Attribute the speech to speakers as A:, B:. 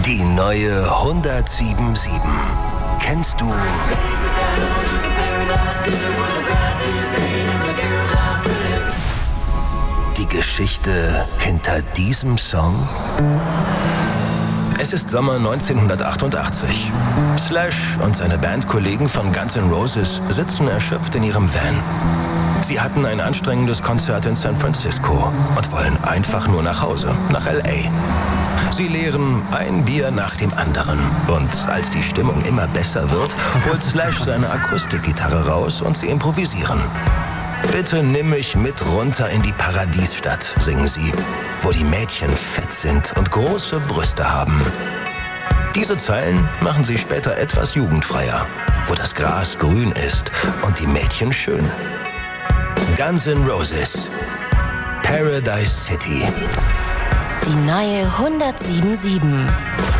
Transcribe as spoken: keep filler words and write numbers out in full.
A: Die neue hundertsieben sieben. Kennst du die Geschichte hinter diesem Song? Es ist Sommer neunzehnhundertachtundachtzig. Slash und seine Bandkollegen von Guns N' Roses sitzen erschöpft in ihrem Van. Sie hatten ein anstrengendes Konzert in San Francisco und wollen einfach nur nach Hause, nach L A. Sie leeren ein Bier nach dem anderen. Und als die Stimmung immer besser wird, holt Slash seine Akustikgitarre raus und sie improvisieren. Bitte nimm mich mit runter in die Paradiesstadt, singen sie, wo die Mädchen fett sind und große Brüste haben. Diese Zeilen machen sie später etwas jugendfreier, wo das Gras grün ist und die Mädchen schön. Guns N' Roses, Paradise City.
B: Die neue hundertsieben sieben.